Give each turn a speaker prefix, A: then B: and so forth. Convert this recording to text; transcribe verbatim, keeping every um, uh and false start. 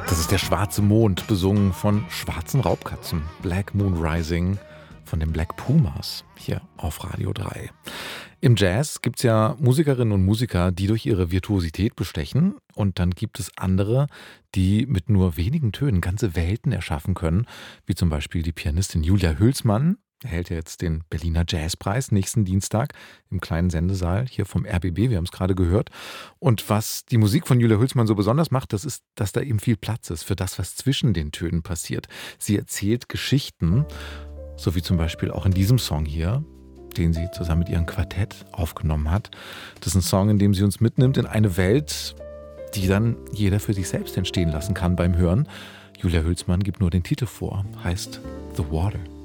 A: Das ist der schwarze Mond, besungen von schwarzen Raubkatzen. Black Moon Rising von den Black Pumas hier auf Radio drei. Im Jazz gibt es ja Musikerinnen und Musiker, die durch ihre Virtuosität bestechen. Und dann gibt es andere, die mit nur wenigen Tönen ganze Welten erschaffen können. Wie zum Beispiel die Pianistin Julia Hülsmann. Erhält ja jetzt den Berliner Jazzpreis nächsten Dienstag im kleinen Sendesaal hier vom R B B. Wir haben es gerade gehört. Und was die Musik von Julia Hülsmann so besonders macht, das ist, dass da eben viel Platz ist für das, was zwischen den Tönen passiert. Sie erzählt Geschichten, so wie zum Beispiel auch in diesem Song hier, den sie zusammen mit ihrem Quartett aufgenommen hat. Das ist ein Song, in dem sie uns mitnimmt in eine Welt, die dann jeder für sich selbst entstehen lassen kann beim Hören. Julia Hülsmann gibt nur den Titel vor, heißt The Water.